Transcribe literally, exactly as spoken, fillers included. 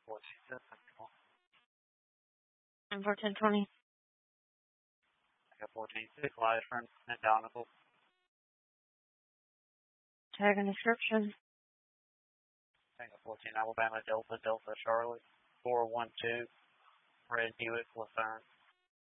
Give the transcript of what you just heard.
fourteen six, And for ten twenty. Tango fourteen six, live from Downable. Tag and description. Tango fourteen, Alabama, Delta, Delta, Charlotte, four one two, Red Buick, Lucerne.